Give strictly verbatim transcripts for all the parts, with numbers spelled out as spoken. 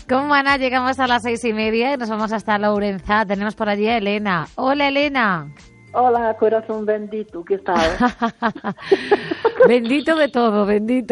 Como Ana, llegamos a las seis y media y nos vamos hasta Lourençá. Tenemos por allí a Elena. Hola, Elena. Hola, corazón bendito, ¿qué tal? Bendito de todo, bendito.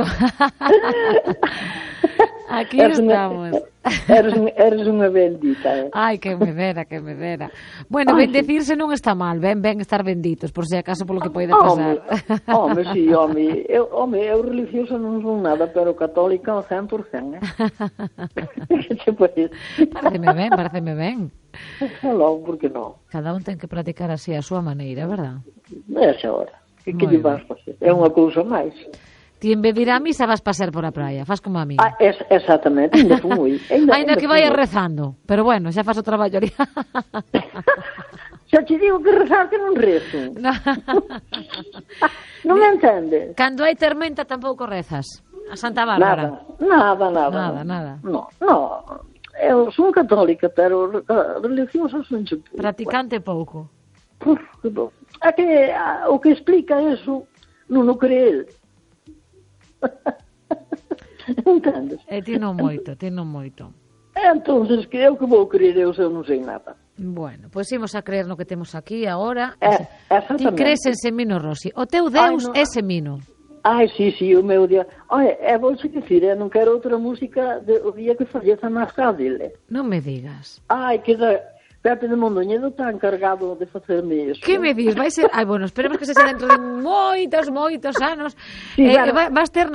Aquí eres estamos. Una, eres, eres unha bendita, eh? Ai, que me dera, que me dera. Bueno, Ay, bendecirse non está mal, ben, ben estar benditos, por si acaso polo que poida pasar. Home, si, home, eu, home, eu religiosa non son nada, pero católica ao cen por cen, eh? Que che parece? Pareceme ben, pareceme ben. Logo, por que non? Cada un ten que practicar así a súa maneira, verdad? Esa hora. Que que Moi lle vas facer? É unha cousa máis. Ti en vez de ir á misa vas pasear por a praia, faz como a mí. Ah, es, exactamente, ainda fui. Ainda, ainda que vaya rezando, pero bueno, xa faz o traballo ali. Xa te digo que rezar que non rezo. No. Non me entendes? Cando hai tormenta tampouco rezas. A Santa Bárbara. Nada, nada, nada. Nada, nada. No, no. Eu son católica, pero religiosa son che pouco. Practicante pouco. Puf, que bo. É que a, o que explica eso non o cree el. Entendes? E ti non moito, ti non moito. Entonces, que eu que vou creer eu se eu non sei nada. Bueno, pois pues imos a creer no que temos aquí agora. Eh, ti crees en Semino Rossi. O teu Deus Ai, no. é Semino. Ai, sí, sí, o meu Deus. Ai, é vou che dicir, eu non quero outra música de, o día que falleza máis dele. Non me digas. Ai, que da... Pepe de Mondoñedo está encargado de facerme iso. Que me dis? Vai ser... Ai, bueno, esperemos que se sea dentro de moitos, moitos anos. Sí, eh, claro. Vas ter